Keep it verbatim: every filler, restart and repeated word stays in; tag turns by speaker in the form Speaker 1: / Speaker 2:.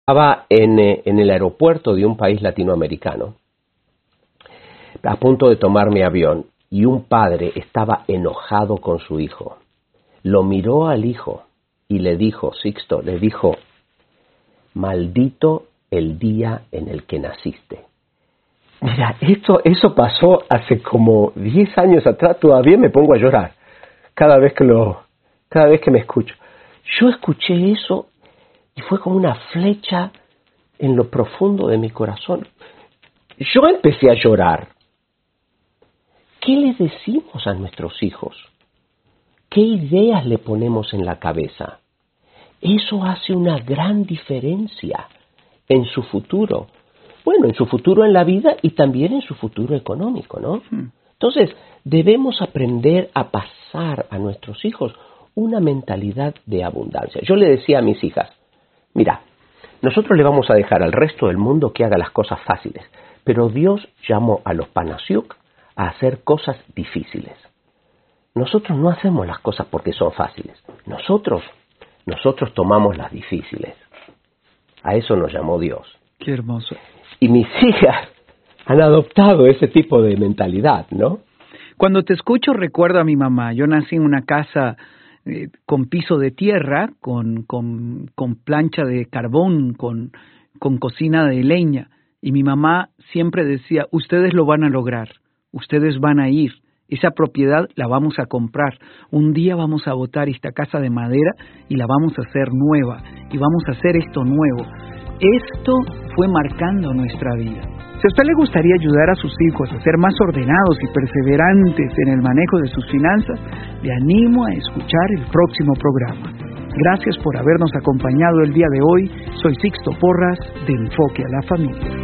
Speaker 1: Estaba en, eh, en el aeropuerto de un país latinoamericano, a punto de tomar mi avión, y un padre estaba enojado con su hijo. Lo miró al hijo y le dijo, Sixto, le dijo, maldito el día en el que naciste. Mira, esto, eso pasó hace como diez años atrás, todavía me pongo a llorar cada vez que lo, cada vez que me escucho. Yo escuché eso y fue como una flecha en lo profundo de mi corazón. Yo empecé a llorar. ¿Qué le decimos a nuestros hijos? ¿Qué ideas le ponemos en la cabeza? Eso hace una gran diferencia en su futuro. Bueno, en su futuro en la vida y también en su futuro económico, ¿no? Entonces, debemos aprender a pasar a nuestros hijos una mentalidad de abundancia. Yo le decía a mis hijas, mira, nosotros le vamos a dejar al resto del mundo que haga las cosas fáciles, pero Dios llamó a los Panasiuk a hacer cosas difíciles. Nosotros no hacemos las cosas porque son fáciles. Nosotros, nosotros tomamos las difíciles. A eso nos llamó Dios.
Speaker 2: Qué hermoso.
Speaker 1: Y mis hijas han adoptado ese tipo de mentalidad, ¿no?
Speaker 2: Cuando te escucho recuerdo a mi mamá. Yo nací en una casa eh, con piso de tierra, con, con, con plancha de carbón, con, con cocina de leña. Y mi mamá siempre decía, ustedes lo van a lograr, ustedes van a ir. Esa propiedad la vamos a comprar. Un día vamos a botar esta casa de madera y la vamos a hacer nueva. Y vamos a hacer esto nuevo. Esto fue marcando nuestra vida. Si a usted le gustaría ayudar a sus hijos a ser más ordenados y perseverantes en el manejo de sus finanzas, le animo a escuchar el próximo programa. Gracias por habernos acompañado el día de hoy. Soy Sixto Porras de Enfoque a la Familia.